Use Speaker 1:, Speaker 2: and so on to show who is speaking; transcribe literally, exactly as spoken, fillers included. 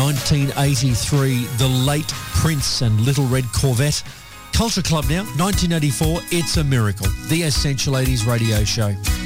Speaker 1: nineteen eighty-three, The Late Prince and Little Red Corvette. Culture Club now, nineteen eighty-four, It's a Miracle, the Essential eighties radio show.